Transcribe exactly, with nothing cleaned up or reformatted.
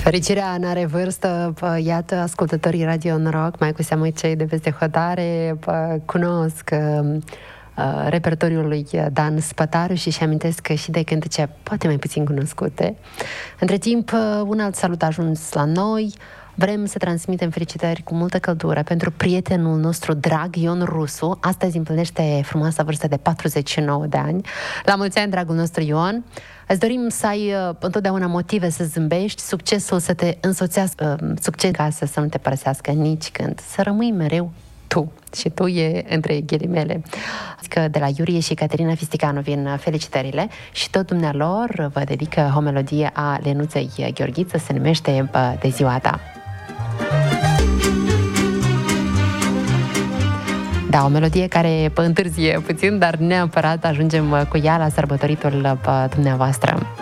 Fericirea n-are vârstă, pă, iată, ascultătorii Radio Noroc, mai cu seamă cei de peste hotare, pă, cunosc uh, repertoriul lui Dan Spătaru și își amintesc și de cântece poate mai puțin cunoscute. Între timp, un alt salut a ajuns la noi. Vrem să transmitem felicitări cu multă căldură pentru prietenul nostru drag, Ion Rusu. Astăzi împlinește frumoasa vârstă de patruzeci și nouă de ani. La mulți ani, dragul nostru Ion. Îți dorim să ai uh, întotdeauna motive să zâmbești, succesul să te însoțească, uh, succes casă să nu te părăsească nici când, să rămâi mereu tu. Și tu e între ghilimele. Că de la Iurie și Caterina Fisticanu vin felicitările și tot dumnealor vă dedică o melodie a Lenuței Gheorghiță, se numește uh, De ziua ta. Da, o melodie care întârzie puțin, dar neapărat ajungem cu ea la sărbătoritul dumneavoastră.